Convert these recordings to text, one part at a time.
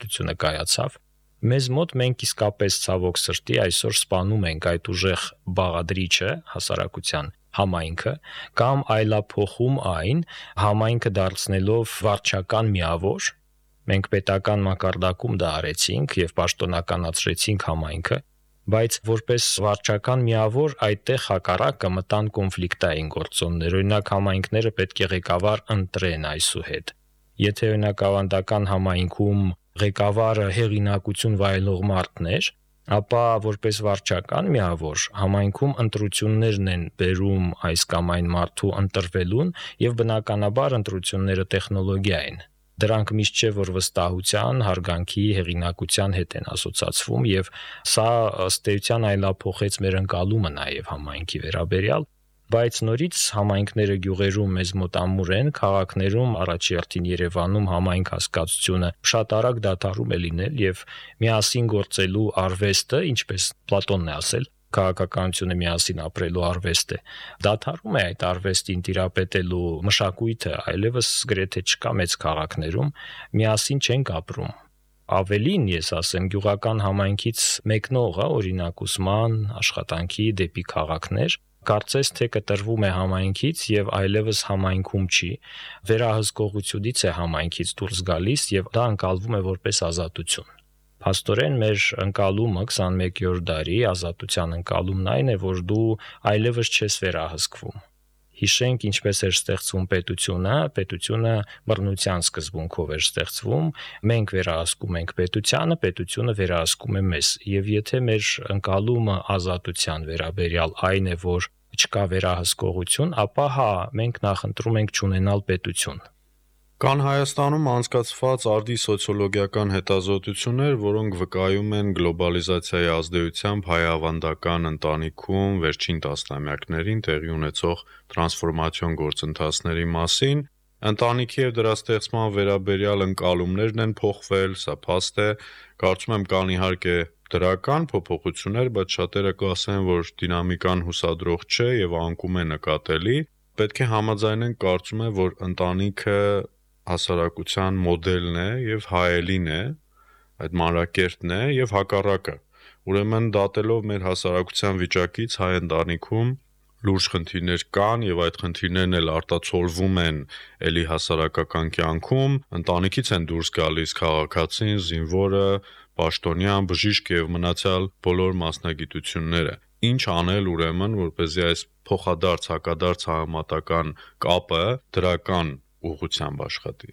ազատությունը կայացավ։ Մեզ մոտ մենք իսկապես ցավոք սրտի այսօր սպանում ենք այդ ուժեղ բաղադրիչը հասարակության համայնքը կամ այլափոխում այն համայնքը դարձնելով վարչական միավոր։ Մենք պետական մակարդակում դա արեցինք եւ պաշտոնականացրեցինք համայնքը, բայց որպես վարչական միավոր այդտեղ հակառակը մտան կոնֆլիկտային գործոններ։ Օրինակ համայնքները պետք է ղեկավար ընտրեն այսուհետ։ Եթե օրինակ ավանդական համայնքում ղեկավարը հեղինակություն վայելող մարդն էր, ապա որպես վարչական միավոր համայնքում ընտրություններն են բերում այս կամ այն մարդու ընտրվելուն եւ բնականաբար ընտրությունները տեխնոլոգիա են։ Դրանք միշտ չէ որ վստահության, հարգանքի, հեղինակության հետ են ասոցացվում եւ սա ըստ էության այլափոխեց մեր ընկալումը նաեւ համայնքի վերաբերյալ, բայց նորից համայնքները գյուղերում մեզ մոտ ամուր են, քաղաքներում առաջերտին Երևանում համայնք հասկացությունը շատ արագ դադարում է լինել եւ միասին գործելու արվեստը, ինչպես Պլատոնն է ասել, քաղաքականությունը միասին ապրելու արվեստ է։ Դադարում է այդ արվեստին տիրապետելու մշակույթը, այլևս գրեթե չկա մեծ քաղաքներում, միասին չենք ապրում։ Ավելին ես ասեմ, գյուղական համայնքից մեկնողը, օրինակ ուսման, աշխատանքի դեպի քաղաքներ, կարծես թե կտրվում է համայնքից եւ այլևս համայնքում չի, վերահսկողությունից է համայնքից դուրս գալիս եւ դա ընկալվում է որպես ազատություն։ Փաստորեն մեր ընկալումը 21-րդ դարի ազատության ընկալումն այն է, որ դու այլևս չես վերահսկվում։ Հիշենք ինչպես էր ստեղծվում պետությունը բռնության սկզբունքով էր ստեղծվում, մենք վերահսկում ենք պետությանը, պետությունը վերահսկում է մեզ։ Եվ եթե մեր ընկալումը ազատության վերաբերյալ այն է, որ չկա վերահսկողություն, ապա մենք նախընտրում ենք չունենալ պետություն։ Կան Հայաստանում անցկացված արդի սոցիոլոգիական հետազոտություններ, որոնք վկայում են գլոբալիզացիայի ազդեցությամբ հայ-ավանդական ընտանիքում վերջին տասնամյակներին տեղի ունեցող տրանսֆորմացիոն գործընթացների մասին։ Ընտանիքի եւ դրա ստեղծման վերաբերյալ ընկալումներն են փոխվել, սա փաստ է։ Կարծում եմ կան իհարկե դրական փոփոխություններ, բայց շատերը կասեն, որ դինամիկան հուսադրող չէ եւ անկում է նկատելի։ Պետք է համաձայնենք, կարծում եմ, որ ընտանիքը հասարակության մոդելն է եւ հայելին է, այդ մանրակերտն է եւ հակառակը։ Ուրեմն դատելով մեր հասարակության վիճակից հայ ընտանիքում լուրջ խնդիրներ կան եւ այդ խնդիրներն էլ արտացոլվում են էլի հասարակական կյանքում, ընտանիքից են դուրս գալիս քաղաքացին, զինվորը, պաշտոնյան, բժիշկ եւ մնացյալ բոլոր մասնագիտությունները։ Ինչ անել ուրեմն, որպեսզի այս փոխադարձ հակադարձ համեմատական կապը դրական ուղղությամբ աշխատի։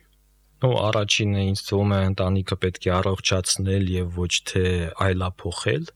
Առաջինը ինձ թվում է ընտանիքը պետք է առողջացնել եւ ոչ թե այլափոխել,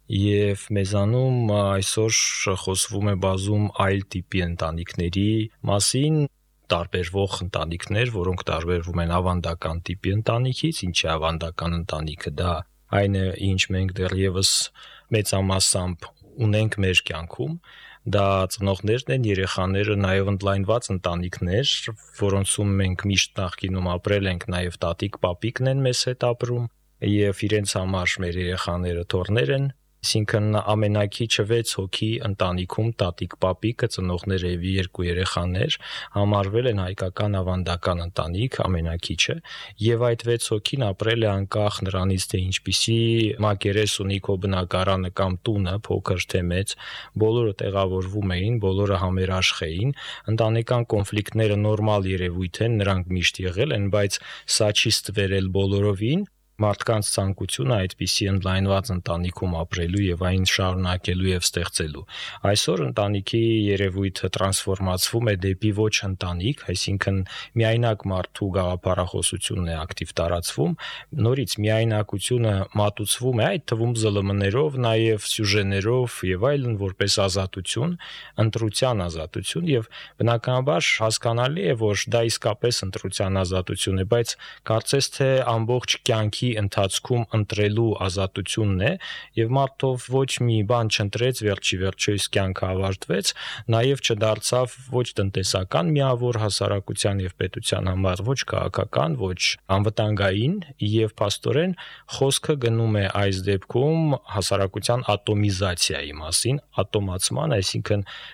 եւ մեզանում այսօր խոսվում է բազում այլ տիպի ընտանիքների մասին, տարբերվող ընտանիքներ, որոնք տարբերվում են ավանդական տիպի ընտանիքից, ինչ է ավանդական ընտանիքը, դա այն է, ինչ մենք դեռևս մեծամասամբ ունենք մեր կյանքում, դա ծնողներն են, երեխաները, նաև ընդլայնված ընտանիքներ, որոնցում մենք միշտ նախկինում ապրել ենք, նաև տատիկ, պապիկն են մեզ հետ ապրում եւ իրենց համար մեր երեխաները թոռներ են, այսինքն ամենակիչը 6 հոգի ընտանիքում տատիկ, պապիկը, ծնողները եւ 2 երեխաներ համարվել են հայկական ավանդական ընտանիք ամենակիչը եւ այդ 6 հոգին ապրել է անկախ նրանից թե ինչպիսի մակերես ունի քո բնակարանը կամ տունը, փոքր թե մեծ, բոլորը տեղավորվում էին, բոլորը համերաշխ էին, ընտանեկան կոնֆլիկտները նորմալ երևույթ են, նրանք միշտ եղել են, բայց սա չի ստվերել բոլորովին մարդկանց ցանկությունը այդպիսի ընդլայնված ընտանիքում ապրելու եւ այն շարունակելու եւ ստեղծելու։ Այսօր ընտանիքի երևույթը տրանսֆորմացվում է դեպի ոչ ընտանիք, այսինքն միայնակ մարդու գաղափարախոսությունն է ակտիվ տարածվում, նորից միայնակությունը մատուցվում է այդ թվում ԶԼՄ-ներով, նաեւ սյուժեներով եւ այլն որպես ազատություն, ընտրության ազատություն եւ բնականաբար հասկանալի է, որ դա իսկապես ընտրության ազատություն է, բայց կարծես թե ամբողջ կյանքի ընթացքում ընտրելու ազատությունն է եւ մարդով ոչ մի բան չընտրեց, վերջի վերջո իսկ կյանքը ավարտվեց, նաեւ չդարձավ ոչ տնտեսական միավոր հասարակության եւ պետության համար, ոչ քաղաքական, ոչ անվտանգային եւ փաստորեն խոսքը գնում է այս դեպքում հասարակության ատոմիզացիայի մասին, ատոմացման, այսինքն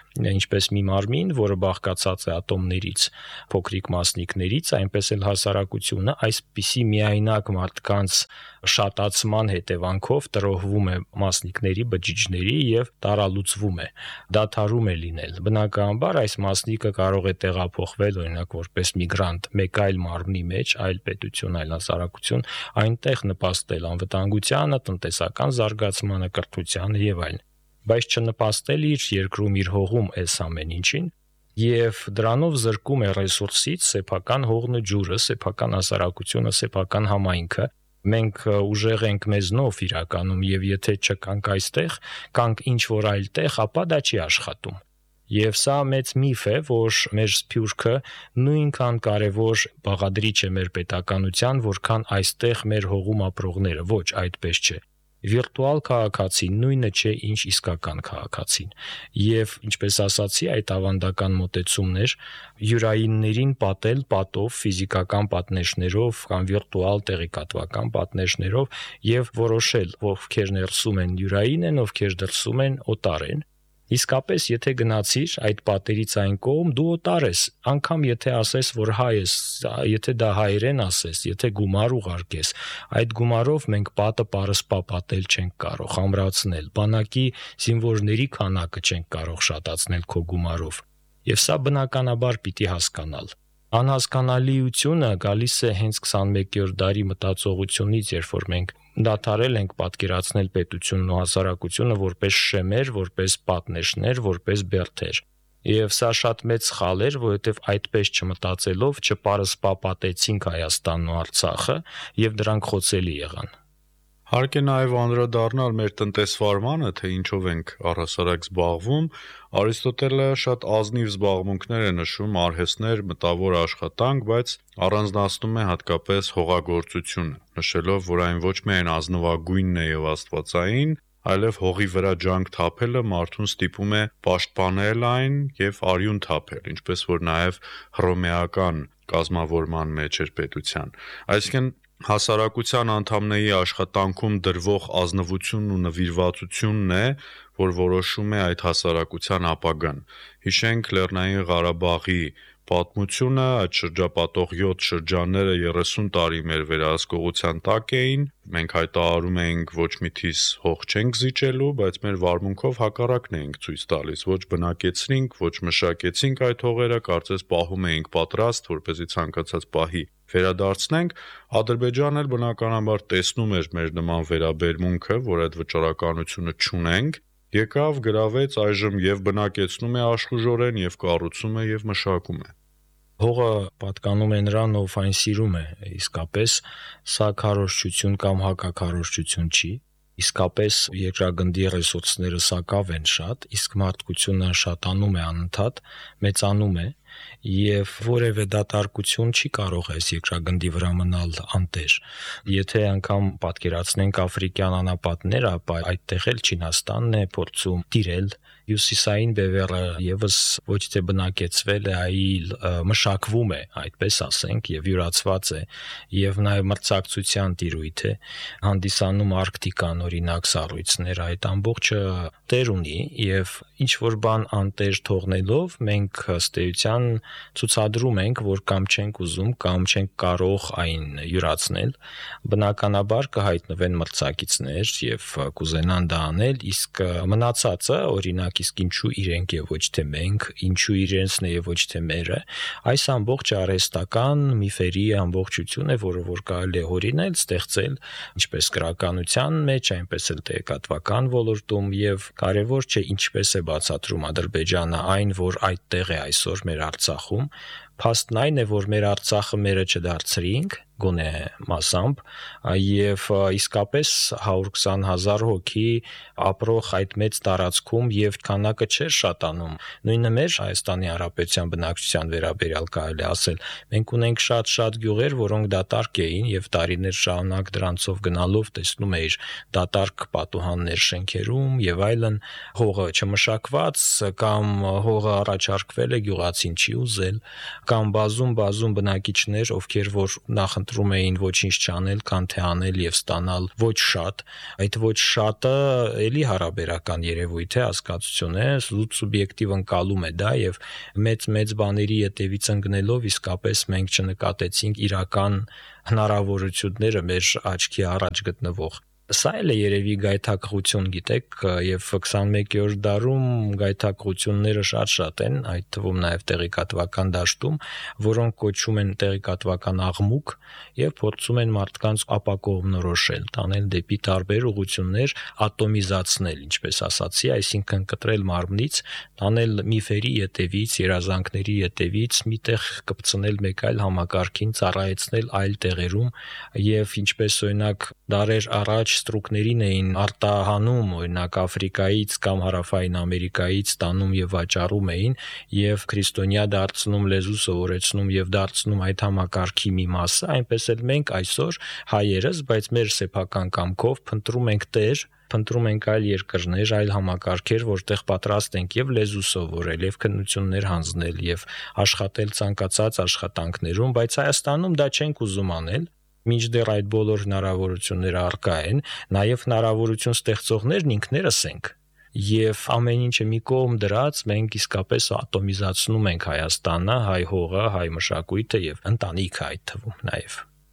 ինչպես մի մարմին, որը բաղկացած է ատոմներից, փոքրիկ մասնիկներից, այնպես էլ հասարակությունը այսպիսի միայնակ մարդկանց շատացման հետևանքով տրոհվում է մասնիկների, բջիջների եւ տարալուծվում է, դադարում է լինել։ Բնականաբար այս մասնիկը կարող է տեղափոխվել օրինակ որպես միգրանտ մեկ այլ մարմնի մեջ, այլ պետություն, այլ հասարակություն, այնտեղ նպաստել անվտանգությանը, տնտեսական զարգացմանը, կրթությանը եւ այլն, բայց չնպաստել իր երկրում, իր հողում այս ամեն ինչին եւ դրանով զրկում է ռեսուրսից սեփական հողն ու ջուրը, սեփական հասարակությունը, սեփական համայնքը։ Մենք ուժեղ ենք մեզնով իրականում եւ եթե չկանք այստեղ, կանք ինչ որ այլ տեղ, ապա դա չի աշխատում։ Եվ սա մեծ միֆ է, որ մեր սփյուռքը նույնքան կարևոր բաղադրիչ է մեր պետականության, որքան այստեղ մեր հողում ապրողները։ Ոչ, այդպես չէ։ Վիրտուալ քաղաքացին նույնը չէ, ինչ իսկական քաղաքացին։ Եվ ինչպես ասացի, այդ ավանդական մոտեցումներ յուրայիններին պատել պատով, ֆիզիկական պատնեշներով կամ վիրտուալ տեղեկատվական պատնեշներով եւ որոշել, ովքեր ներսում են յուրային են, ովքեր դրսում են օտար են։ Իսկապես, եթե գնացիր այդ պատերից այն կողմ, դու օտար ես, անգամ եթե ասես, որ հայ ես, եթե դա հայերեն ասես, եթե գումար ուղարկես, այդ գումարով մենք պատը պարսպա պատել չենք կարող, ամրացնել, բանակի զինվորների քանակը չենք կարող շատացնել քո գումարով։ Եվ սա բնականաբար պիտի հասկանալ։ Անհասկանալիությունը գալիս է հենց 21-րդ դարի մտածողությունից, երբ որ մենք դադարել ենք պատկերացնել պետությունն ու հասարակությունը որպես շեմեր, որպես պատնեշներ, որպես բերդեր։ Եվ սա շատ մեծ սխալ էր, որովհետև այդպես չմտածելով չպարսպապատեցինք Հայաստանն ու Արցախը եւ դրանք խոցելի եղան։ Հարկ է նաև անդրադառնալ մեր տնտեսվարմանը, թե ինչով ենք առհասարակ զբաղվում։ Արիստոտելը շատ ազնիվ զբաղմունքներ է նշում, արհեստներ, մտավոր աշխատանք, բայց առանձնացնում է հատկապես հողագործությունը, նշելով, որ այն ոչ միայն ազնվագույնն է եւ աստվածային, այլև հողի վրա ջանք թափելը մարդուն ստիպում է պաշտպանել այն եւ արյուն թափել, ինչպես որ նաև հռոմեական կազմավորման մեջ էր պետության։ Այսինքն հասարակության անդամների աշխատանքում դրվող ազնվությունն ու նվիրվածությունն է, որ որոշում է այդ հասարակության ապագան։ Հիշենք Լեռնային Ղարաբաղի պատմությունը, այդ շրջապատող 7 շրջանները 30 տարի մեր վերահսկողության տակ էին, մենք հայտարարում էինք ոչ միթիս հող չենք զիջելու, բայց մեր վարմունքով հակառակն էինք ցույց տալիս, ոչ բնակեցրինք, ոչ մշակեցինք այդ հողերը, կարծես պահում էինք պատրաստ, որպեսզի ցանկացած պահի վերադարձնենք։ Ադրբեջանն էլ բնականաբար տեսնում էր մեր նման վերաբերմունքը, որ այդ վճռականությունը չունենք, եկավ, գրավեց, այժմ եւ բնակեցնում է աշխուժորեն, եւ կառուցում է եւ մշակում է։ Հողը պատկանում է նրան, ով այն սիրում է, իսկապես սա քարոզչություն կամ հակաքարոզչություն չի։ Իսկապես երկրագնդի ռեսուրսները սակավ են շատ, իսկ մարդկությունը շատանում է անընդհատ, մեծանում է եւ որևէ դատարկություն չի կարող այս երկրագնդի վրա մնալ անտեր։ Եթե անգամ պատկերացնենք աֆրիկյան անապատներ, ապա այդտեղ էլ Չինաստանն է փորձում տիրել։ Հյուսիսային բևեռը եւս ոչ թե բնակեցվել է, այլ մշակվում է, այդպես ասենք, եւ յուրացված է, եւ նաեւ մրցակցության տիրույթ է, հանդիսանում Արկտիկան, օրինակ, սառույցներ, այդ ամբողջը տեր ունի եւ ինչ որ բան անտեր թողնելով մենք ըստ էության ցուցադրում ենք, որ կամ չենք ուզում, կամ չենք կարող այն յուրացնել, բնականաբար կհայտնվեն մրցակիցներ եւ կուզենան դա անել, իսկ մնացածը, օրինակ, իսկ ինչու իրենք եւ ոչ թե մենք, ինչու իրենցն է եւ ոչ թե մերը, այս ամբողջ արհեստական միֆերի ամբողջություն է, որը որ կարելի է հորինել, ստեղծել ինչպես գրականության մեջ, այնպես էլ տեղեկատվական ոլորտում եւ կարեւոր չէ ինչպես է բացատրում Ադրբեջանը այն, որ այդտեղ է այսօր մեր Արցախում, փաստն այն է, որ մեր Արցախը մերը չդարձրինք, գոնե մասամբ, եւ իսկապես 120,000 հոգի ապրող այդ մեծ տարածքում եւ քանակը չէր շատանում։ Նույնը մեր Հայաստանի Հանրապետության բնակչության վերաբերյալ կարելի ասել։ Մենք ունենք շատ գյուղեր, որոնք դատարկ էին եւ տարիներ շարունակ դրանցով գնալով տեսնում էիր դատարկ պատուհաններ շենքերում եւ այլն, հողը չմշակված կամ հողը առաջարկվել է գյուղացին չի ուզել կամ բազում բնակիչներ, ովքեր որ նախընտրում էին ոչինչ չանել, քան թե անել եւ ստանալ ոչ շատ, այդ ոչ շատը էլի հարաբերական երևույթ է, հասկացություն է, սուբյեկտիվ ընկալում է դա եւ մեծ բաների ետևից ընկնելով իսկապես մենք չնկատեցինք իրական հնարավորությունները մեր աչքի առաջ գտնվող։ Սա էլ է երևի գայթակղություն, գիտեք, եւ 21-րդ դարում գայթակղությունները շատ են, այդ թվում նաեւ տեղեկատվական դաշտում, որոնք կոչվում են տեղեկատվական աղմուկ եւ փորձում են մարդկանց ապակողմնորոշել, տանել դեպի տարբեր ուղղություններ, ատոմիզացնել, ինչպես ասացի, այսինքն կտրել մարմնից, տանել միֆերի ետևից, երազանքների ետևից, միտեղ կպցնել մեկ այլ համակարգին, ծառայեցնել այլ տեղերում եւ ինչպես օրինակ դարեր առաջ ստրուկներին էին արտահանում օրինակ Աֆրիկայից կամ Հարավային Ամերիկայից տանում եւ վաճառում էին եւ քրիստոնյա դարձնում, լեզու սովորեցնում եւ դարձնում այդ համակարգի մի մասը, այնպես էլ մենք այսօր հայերս, բայց մեր սեփական կամքով փնտրում ենք Տեր, փնտրում ենք այլ երկրներ, այլ համակարգեր, որտեղ պատրաստ ենք եւ լեզու սովորել, եւ քննություններ հանձնել եւ աշխատել ցանկացած աշխատանքներում, բայց Հայաստանում դա չենք ուզում անել։ Մինչդեռ այդ բոլոր հնարավորությունները առկա են, նաև հնարավորություն ստեղծողներն ինքներս ենք։ Եվ ամեն ինչը մի կողմ դրած մենք իսկապես ատոմիզացնում ենք Հայաստանը, հայ հողը, հայ մշակույթը եւ ընտանիքը այդ թվում նաև։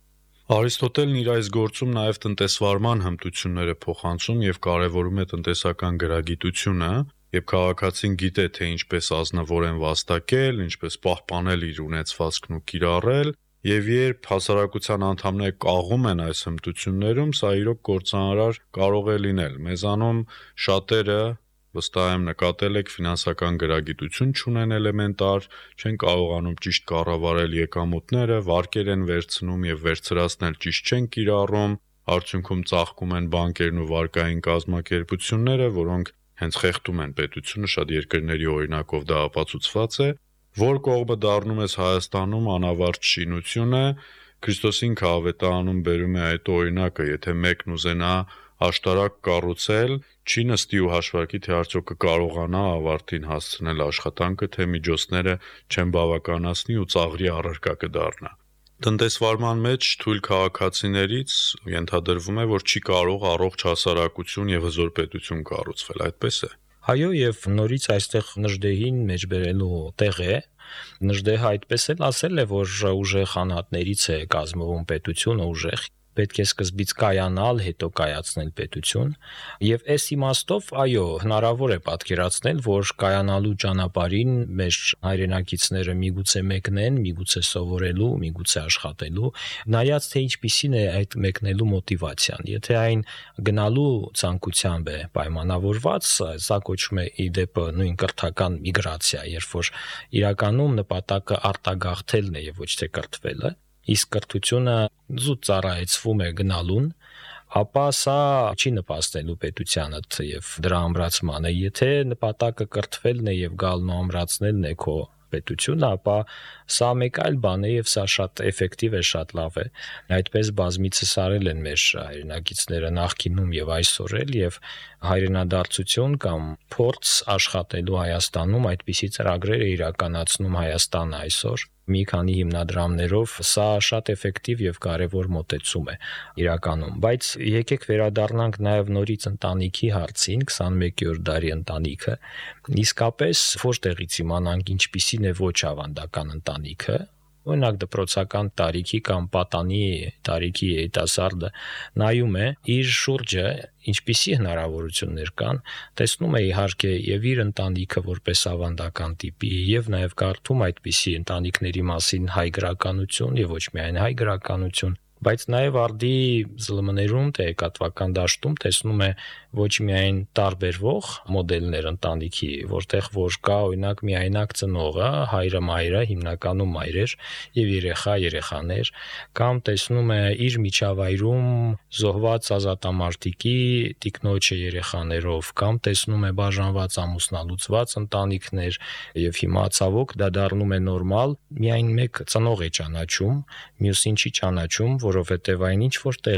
Արիստոտելն իր այս գործում նաև տնտեսվարման հմտությունները փոխանցում եւ կարեւորում է տնտեսական գրագիտությունը, եւ քաղաքացին գիտե թե ինչպես ազնվորեն վաստակել, ինչպես պահպանել իր ունեցվածքն ու կիրառել, եւ երբ հասարակության անդամները կաղում են այս հմտություններում, սա իրոք կործանարար կարող է լինել։ Մեզանում շատերը վստահ եմ նկատել եք ֆինանսական գրագիտություն չունեն էլեմենտար, չեն կարողանում ճիշտ կառավարել եկամուտները, վարկեր են վերցնում եւ վերցրածնել ճիշտ չեն կիրառում, արդյունքում ծաղկում են բանկերն ու վարկային կազմակերպությունները, որոնք հենց խեղդում են պետությունը, շատ երկրների օրինակով դա ապացուցված է, որ կողմը դառնում ես Հայաստանում անավարտ շինությունը, Քրիստոսին քաղավետարանում բերում է այդ օրինակը, եթե մեկն ուզենա աշտարակ կառուցել, չի նստի ու հաշվարկի, թե արդյոք կկարողանա ավարտին հասցնել աշխատանքը, թե միջոցները չեն բավականացնի ու ծաղրի առարկա կդառնա։ Տնտեսվարման մեջ թույլ քաղաքացիներից ենթադրվում է, որ չի կարող առողջ հասարակություն եւ հզոր պետություն կառուցվել, այդպես է։ Այո, եւ նորից այստեղ Նժդեհին մեջբերելու տեղ է։ Նժդեհը այդպես էլ ասել է, որ ուժեղ անհատներից է կազմվում պետությունը, ուժեղ պետք է սկզբից կայանալ, հետո կայացնել պետություն, եւ այս իմաստով, այո, հնարավոր է պատկերացնել, որ կայանալու ճանապարհին մեր հայրենակիցները միգուցե մեկնեն, միգուցե սովորելու, միգուցե աշխատելու, նայած թե ինչպիսին է այդ մեկնելու մոտիվացիան։ Եթե այն գնալու ցանկությամբ է պայմանավորված, սա կոչվում է ի դեպ նույն կրթական միգրացիա, երբ որ իրականում նպատակը արտագաղթելն է եւ ոչ թե կրթվելը, իսկ կրթությունը զուտ ծառայեցվում է գնալուն, ապա սա չի նպաստելու պետությանը եւ դրա ամրացմանը։ Եթե նպատակը կրթվելն է եւ գալն ու ամրացնելն է քո պետությունը, ապա սա մեկ այլ բան է եւ սա շատ էֆեկտիվ է, շատ լավ է։ Այդպես բազմիցս արել են մեր հայրենակիցները նախկինում եւ այսօր էլ եւ հայրենադարձություն կամ փորձ աշխատելու Հայաստանում այդպիսի ծրագրեր է իրականացնում Հայաստանը այսօր։ Մի քանի հիմնադրամներով սա շատ էֆեկտիվ եւ կարեւոր մոտեցում է իրականում, բայց եկեք վերադառնանք նաեւ նորից ընտանիքի հարցին, 21-րդ դարի ընտանիքը, իսկապես որտեղից իմանանք ինչպիսին է ոչ ավանդական ընտանիքը, օրինակ դպրոցական տարիքի կամ պատանի տարիքի երիտասարդը նայում է իր շուրջը ինչպիսի հնարավորություններ կան, տեսնում է իհարկե եւ իր ընտանիքը որպես ավանդական տիպի եւ նաեւ կարդում այդպիսի ընտանիքների մասին հայ գրականություն եւ ոչ միայն հայ գրականություն, բայց նաեւ արդի ԶԼՄ-ներում տեղեկատվական դաշտում տեսնում է ոչ միայն տարբերվող մոդելներ ընտանիքի, որտեղ որ կա օրինակ միայնակ ծնողը, հայրը, մայրը, հիմնականում մայրեր եւ երեխաներ, կամ տեսնում է իր միջավայրում զոհված ազատամարտիկի տիկնոջը երեխաներով, կամ տեսնում է բաժանված ամուսնալուծված ընտանիքներ եւ հիմա ցավոք դա դառնում է նորմալ, միայն մեկ ծնող է ճանաչում, մյուսին չի ճանաչում, որովհետեւ այն ինչ որ տեղ է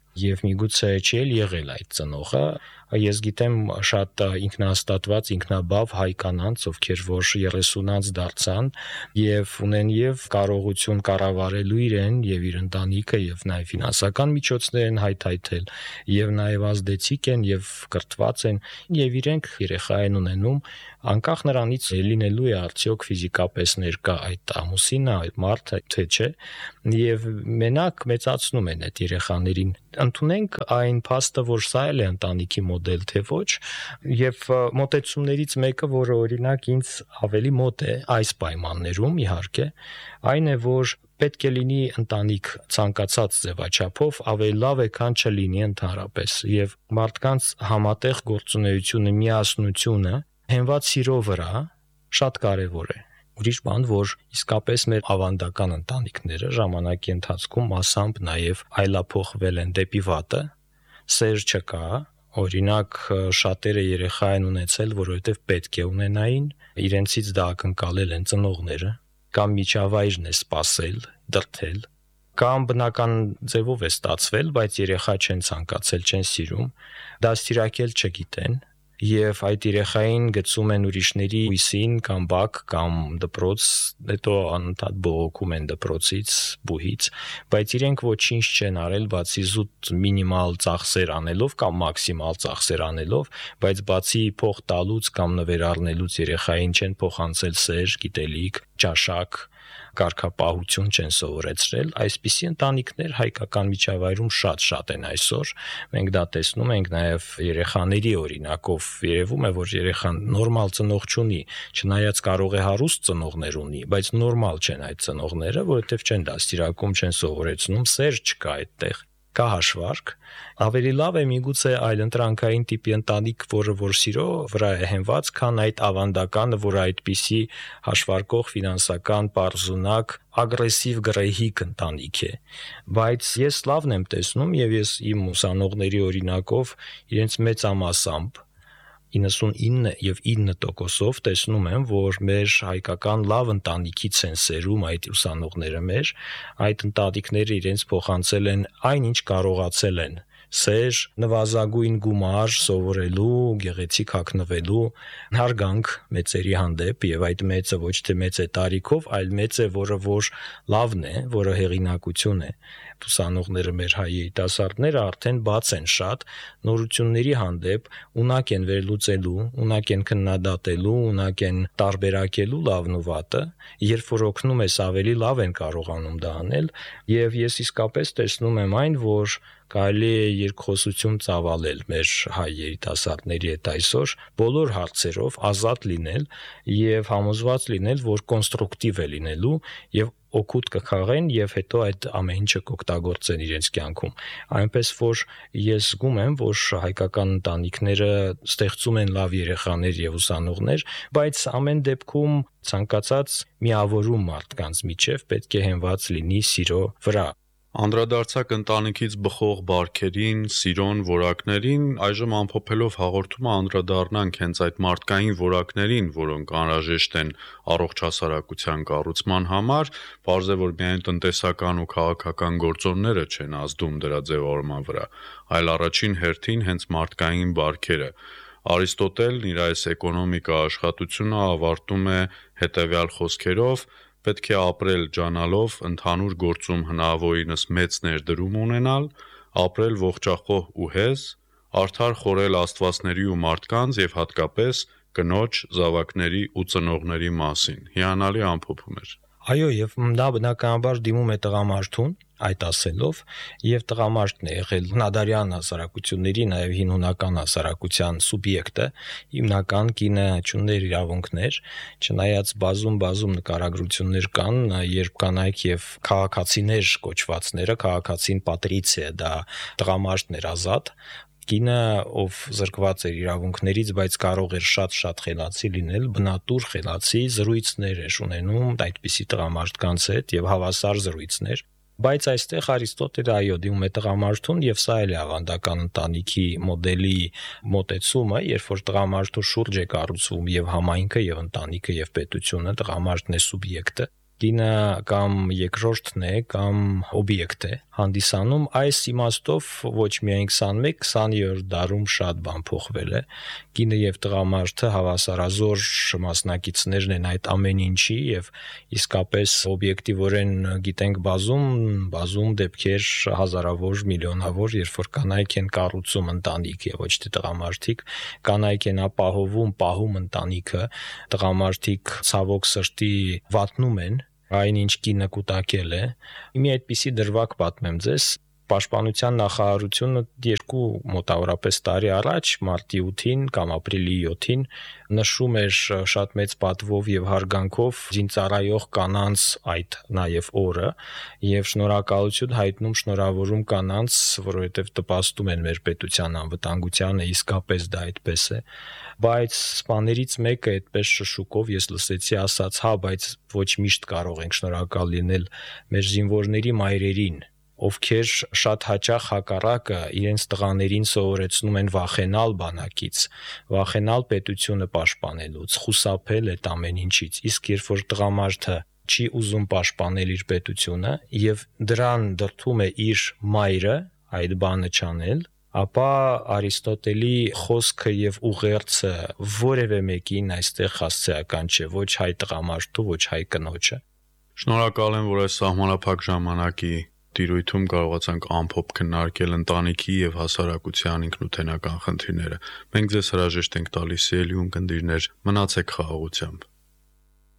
Եվ միգուցե չի էլ եղել այդ ծնողը։ Ես գիտեմ շատ ինքնահաստատված, ինքնաբավ հայ կանանց, ովքեր որ 30-ից դարձան եւ ունեն եւ կարողություն կառավարելու իրեն եւ իր ընտանիքը եւ նաեւ ֆինանսական միջոցներ են հայթայթել եւ նաեւ ազդեցիկ են եւ կրթված են եւ իրենք երեխա են ունենում, անկախ նրանից լինելու է արդյոք ֆիզիկապես ներկա այդ ամուսինը, այդ մարդը, թե չէ, եւ մենակ մեծացնում են այդ երեխաներին։ Ընդունենք այն փաստը, որ սա էլ է ընտանիքի մոդել, թե ոչ, եւ մոտեցումներից մեկը, որը օրինակ ինձ ավելի մոտ է այս պայմաններում, իհարկե, այն է, որ պետք է լինի ընտանիք ցանկացած ձևաչափով ավելի լավ է, քան չլինի ընդհանրապես, եւ մարդկանց համատեղ գործունեությունը, միասնությունը հենված սիրո վրա շատ կարևոր է։ Ուրիշ բան, որ իսկապես մեր ավանդական ընտանիքները ժամանակի ընթացքում մասամբ նաև այլափոխվել են դեպի վատը, սեր չկա, օրինակ շատերը երեխա են ունեցել, որովհետև պետք է ունենային, իրենցից դա ակնկալել են ծնողները, կամ միջավայրն է սпасել, դրթել, կամ բնական ձևով է ստացվել, բայց երեխա չեն ցանկացել, չեն սիրում, դաստիարակել չգիտեն։ Եվ այդ երեխային գցում են ուրիշների հույսին կամ բակ կամ դպրոց, հետո անընդհատ բողոքում են դպրոցից, բուհից, բայց իրենք ոչինչ չեն արել, բացի զուտ մինիմալ ծախսեր անելով կամ մաքսիմալ ծախսեր անելով, բայց բացի փող տալուց կամ նվեր առնելուց երեխային չեն փոխանցել սեր, գիտելիք, ճաշակ, կարգապահություն չեն սովորեցրել, այսպիսի ընտանիքներ հայկական միջավայրում շատ են այսօր։ Մենք դա տեսնում ենք նաև երեխաների օրինակով, երևում է, որ երեխան նորմալ ծնող չունի, չնայած կարող է հարուստ ծնողներ ունի, բայց նորմալ չեն այդ ծնողները, որովհետև չեն դաստիարակում, չեն սովորեցնում, սեր չկա այդտեղ։ Կա հաշվարկ, ավելի լավ է միգուցե այլընտրանքային տիպի ընտանիք, որը որ սիրո վրա է հենված, քան այդ ավանդականը, որ այդպիսի հաշվարկող ֆինանսական պարզունակ ագրեսիվ գրեհիկ ընտանիք է։ Բայց ես լավն եմ տեսնում եւ ես իմ ուսանողների օրինակով իրենց մեծամասամբ 99 եւ 9%-ով տեսնում եմ, որ մեր հայկական լավ ընտանիքից են սերում այդ ուսանողները մեր, այդ ընտանիքները իրենց փոխանցել են այն, ինչ կարողացել են, սեր, նվազագույն գումար սովորելու, գեղեցիկ հագնվելու, հարգանք մեծերի հանդեպ եւ այդ մեծը ոչ թե մեծ է տարիքով, այլ մեծ է, որը որ լավն է, որը հեղինակություն է։ Ուսանողները մեր հայ երիտասարդները արդեն բաց են շատ նորությունների հանդեպ, ունակ են վերլուծելու, ունակ են քննադատելու, ունակ են տարբերակելու լավն ու վատը, երբ որ օգնում ես ավելի լավ են կարողանում դա անել, եւ ես իսկապես տեսնում եմ այն, որ կարելի է երկխոսություն ծավալել մեր հայ երիտասարդների հետ այսօր բոլոր հարցերով ազատ լինել եւ համոզված լինել, որ կոնստրուկտիվ է լինելու եւ օգուտ կխաղեն եւ հետո այդ ամեն ինչը կօգտագործեն իրենց կյանքում։ Այնպես որ ես զգում եմ, որ հայկական ընտանիքները ստեղծում են լավ երեխաներ եւ ուսանողներ, բայց ամեն դեպքում ցանկացած միավորում մարդկանց միջև պետք է հենված լինի սիրո վրա։ Անդրադարձակ ընտանիքից բխող բարքերին, սիրոն, որակներին, այժմ ամփոփելով հաղորդումը անդրադառնանք հենց այդ մարդկային որակներին, որոնք անհրաժեշտ են առողջ հասարակության կառուցման համար, պարզ է, որ միայն տնտեսական ու քաղաքական գործոնները չեն ազդում դրա ձևավորման վրա, այլ առաջին հերթին հենց մարդկային բարքերը։ Արիստոտելն իր այս էկոնոմիկա աշխատությունը ավարտում է հետևյալ խոսքերով. պետք է ապրել ջանալով, ընդհանուր գործում հնարավորինս մեծ ներդրում ունենալ, ապրել ողջախոհ ու հեզ, արդար խորել աստվածների ու մարդկանց եւ հատկապես կնոջ, զավակների ու ծնողների մասին։ Հիանալի ամփոփում էր։ Այո, եւ դա բնականաբար դիմում է տղամարդուն այդ ասելով, եւ տղամարդն է եղել հնադարյան հասարակությունների, նաեւ հին հունական հասարակության սուբյեկտը, հիմնական կինը չուներ իրավունքներ, չնայած բազում նկարագրություններ կան, երբ կանայք եւ քաղաքացիներ կոչվածները, քաղաքացին պատրիցիա, դա տղամարդն էր ազատ, կինը, ով զրկված էր իրավունքներից, բայց կարող էր շատ խելացի լինել, բնատուր խելացի, զրույցներ էր ունենում այդպիսի տղամարդկանց հետ եւ հավասար զրույցներ։ Բայց այստեղ Արիստոտելը այո դիմում է տղամարդուն եւ սա էլ է ավանդական ընտանիքի մոդելի մոտեցումը, երբ որ տղամարդու շուրջ է կառուցվում եւ համայնքը եւ ընտանիքը եւ պետությունը, տղամարդն է սուբյեկտը։ կինը կամ երկրորդն է կամ օբյեկտ է հանդիսանում, այս իմաստով ոչ միայն 21-20-րդ դարում շատ բան փոխվել է, կինը եւ տղամարդը հավասարազոր մասնակիցներն են այդ ամեն ինչի եւ իսկապես օբյեկտիվորեն գիտենք բազում դեպքեր հազարավոր, միլիոնավոր, երբ որ կանայք են կառուցում ընտանիք եւ ոչ թե տղամարդիկ, կանայք են պահում ընտանիքը, տղամարդիկ ցավոք սրտի վատնում են այնինչ կինը կուտակել է։ Մի այդպիսի դրվագ պատմեմ ձեզ։ Պաշտպանության նախարարությունը մոտավորապես տարի առաջ մարտի 8-ին կամ ապրիլի 7-ին նշում էր շատ մեծ պատվով եւ հարգանքով զինծառայող կանանց այդ նաեւ օրը եւ շնորհակալություն հայտնում շնորհավորում կանանց, որովհետեւ տպաստում են մեր պետության անվտանգությանը, իսկապես դա այդպես է։ Բայց սպաներից մեկը այդպես շշուկով ես լսեցի ասաց, հա, բայց ոչ միշտ կարող ենք շնորհակալ լինել մեր զինվորների մայրերին, ովքեր շատ հաճախ հակառակը իրենց տղաներին սովորեցնում են վախենալ բանակից, վախենալ պետությունը պաշտպանելուց, խուսափել այդ ամեն ինչից, իսկ երբ որ տղամարդը չի ուզում պաշտպանել իր պետությունը եւ դրան դրդում է իր մայրը այդ բանը չանել, ապա Արիստոտելի խոսքը եւ ուղերձը որևէ մեկին այստեղ հասցեական չէ, ոչ հայ տղամարդու, ոչ հայ կնոջը։ Շնորհակալ եմ, որ այս սահմանափակ ժամանակի տիրույթում կարողացանք ամփոփ քննարկել ընտանիքի եւ հասարակության ինքնութենական խնդիրները։ Մենք ձեզ հրաժեշտ ենք տալիս, ելի ունկնդիրներ, մնացեք խաղաղությամբ։